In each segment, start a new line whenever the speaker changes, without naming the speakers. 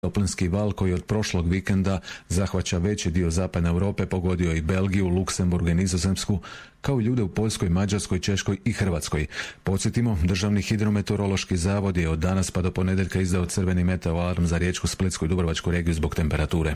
Toplinski val koji od prošlog vikenda zahvaća veći dio zapadne Europe pogodio i Belgiju, Luksemburg i Nizozemsku, kao i ljude u Poljskoj, Mađarskoj, Češkoj i Hrvatskoj. Podsjetimo, Državni hidrometeorološki zavod je od danas pa do ponedjeljka izdao crveni meteo alarm za Riječku, Splitsku i Dubrovačku regiju zbog temperature.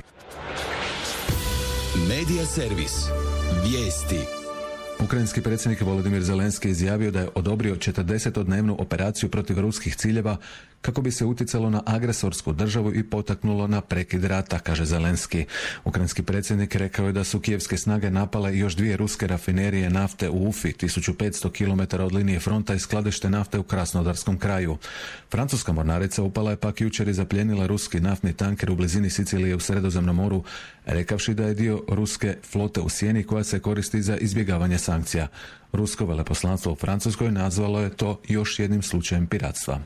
Medija servis. Vijesti.
Ukrajinski predsjednik Volodymyr Zelenski izjavio da je odobrio 40-dnevnu operaciju protiv ruskih ciljeva kako bi se utjecalo na agresorsku državu i potaknulo na prekid rata, kaže Zelenski. Ukrajinski predsjednik rekao je da su kijevske snage napale još 2 ruske rafinerije nafte u Ufi, 1500 km od linije fronta i skladište nafte u Krasnodarskom kraju. Francuska mornarica upala je pak jučer i zapljenila ruski naftni tanker u blizini Sicilije u Sredozemnom moru, rekavši da je dio ruske flote u sjeni koja se koristi za izbjegavanje sankcija. Rusko veleposlanstvo u Francuskoj nazvalo je to još jednim slučajem piratstva.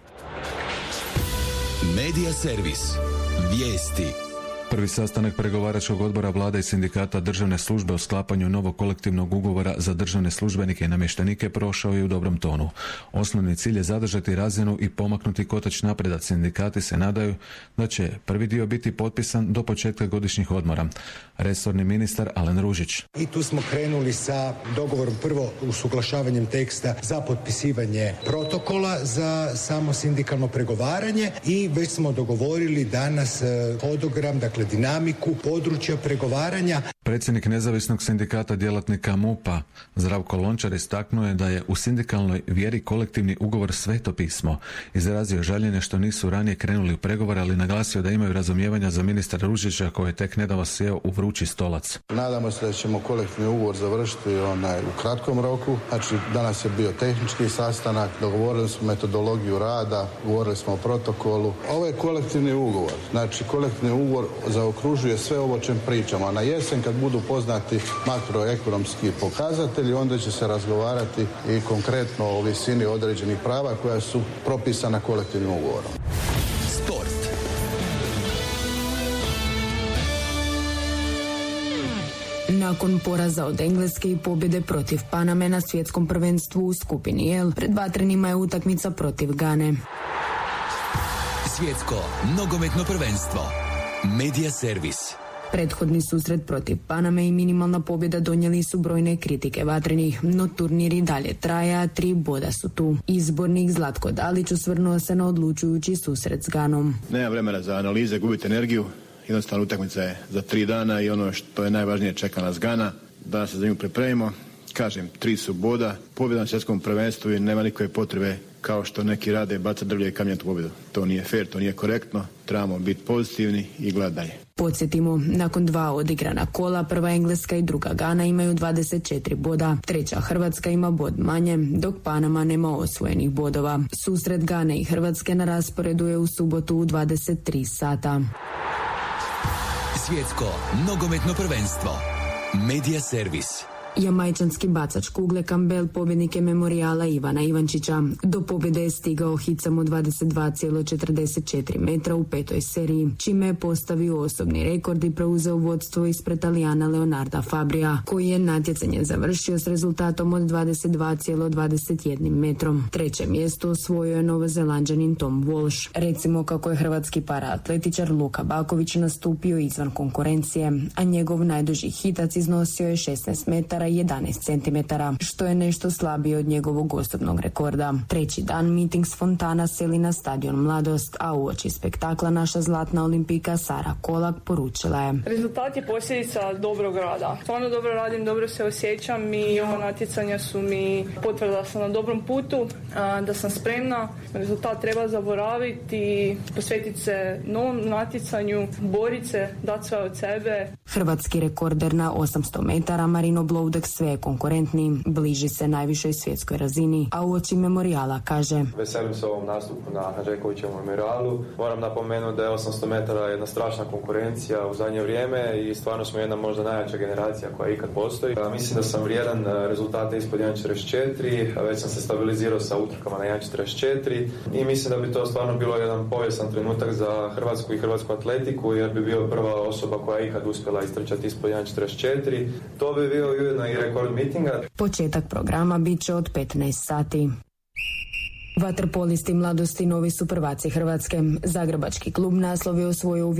Medija servis. Vijesti.
Prvi sastanak pregovaračkog odbora vlade i sindikata državne službe o sklapanju novog kolektivnog ugovora za državne službenike i namještenike prošao je u dobrom tonu. Osnovni cilj je zadržati razinu i pomaknuti kotač napredak. Sindikati se nadaju da će prvi dio biti potpisan do početka godišnjih odmora. Resorni ministar Alen Ružić.
I tu smo krenuli sa dogovorom, prvo usuglašavanjem teksta za potpisivanje protokola za samo sindikalno pregovaranje i već smo dogovorili danas hodogram, dakle dinamiku područja pregovaranja.
Predsjednik nezavisnog sindikata djelatnika MUP-a Zdravko Lončar istaknuo je da je u sindikalnoj vjeri kolektivni ugovor sveto pismo. Izrazio žaljenje što nisu ranije krenuli u pregovore, ali naglasio da imaju razumijevanja za ministra Ružića koji je tek nedavno sjeo u vrući stolac.
Nadamo se da ćemo kolektivni ugovor završiti u kratkom roku. Znači, danas je bio tehnički sastanak, dogovorili smo metodologiju rada, govorili smo o protokolu. Ovo je kolektivni ugovor. Znači, kolektivni ugovor zaokružuje sve ovo o čem pričamo. A na jesen kad budu poznati makroekonomski pokazatelji, onda će se razgovarati i konkretno o visini određenih prava koja su propisana kolektivnim ugovorom.
Sport.
Nakon poraza od Engleske i pobjede protiv Paname na svjetskom prvenstvu u skupini L, pred vatrenima je utakmica protiv Gane.
Svjetsko nogometno prvenstvo. Medija servis.
Prethodni susret protiv Paname i minimalna pobjeda donijeli su brojne kritike vatrenih, no turnir i dalje traje, a 3 boda su tu. Izbornik Zlatko Dalić osvrnuo se na odlučujući susret s Ganom.
Nema vremena za analize, gubite energiju. Jednostavno utakmica je za 3 dana i ono što je najvažnije čeka nas Gana. Danas se za nju pripremimo. Kažem, 3 su boda, pobjeda na svjetskom prvenstvu i nema nikakve potrebe kao što neki rade baca drvlje i kamenje pobjedu. To nije fair, to nije korektno, trebamo biti pozitivni i gledati dalje.
Podsjetimo, nakon 2 odigrana kola, prva Engleska i druga Gana imaju 24 boda, treća Hrvatska ima bod manje, dok Panama nema osvojenih bodova. Susret Gane i Hrvatske na rasporedu je u subotu u 23 sata.
Svjetsko nogometno prvenstvo. Medija servis.
Jamajčanski bacač kugle Campbell pobjednik je memorijala Ivana Ivančića. Do pobjede je stigao hicom od 22,44 metra u 5. seriji, čime je postavio osobni rekord i preuzeo vodstvo ispred Talijana Leonarda Fabrija, koji je natjecanje završio s rezultatom od 22,21 metrom. Treće mjesto osvojio je Novozelanđanin Tom Walsh. Recimo kako je hrvatski paraatletičar Luka Baković nastupio izvan konkurencije, a njegov najduži hitac iznosio je 16 metara 11 cm, što je nešto slabije od njegovog osobnog rekorda. Treći dan Meetings Fontana seli na stadion Mladost, a uoči spektakla naša zlatna olimpijka Sara Kolak poručila je:
rezultat je posljedica dobrog rada. Stvarno dobro radim, dobro se osjećam i ova natjecanja su mi potvrda da sam na dobrom putu, da sam spremna. Rezultat treba zaboraviti i posvetiti se novom natjecanju, boriti se, dati sve od sebe.
Hrvatski rekorder na 800 metara Marino Bloudek sve je konkurentni, bliži se najvišoj svjetskoj razini, a uoči memorijala kaže:
veselim se ovom nastupu na Hanžekovićevom memorijalu. Moram napomenuti da je 800 metara jedna strašna konkurencija u zadnje vrijeme i stvarno smo jedna možda najjača generacija koja ikad postoji. Mislim da sam vrijedan rezultate ispod 1.44, već sam se stabilizirao sa utrkama na 1.44 i mislim da bi to stvarno bilo jedan povijesan trenutak za Hrvatsku i hrvatsku atletiku, jer bi bio prva osoba koja je ikad uspjela istrčati ispod 1.44. To bi bio ujedno i rekord mitinga.
Početak programa bit će od 15 sati. Vaterpolisti Mladosti novi su prvaci Hrvatske. Zagrebački klub naslov je osvojio u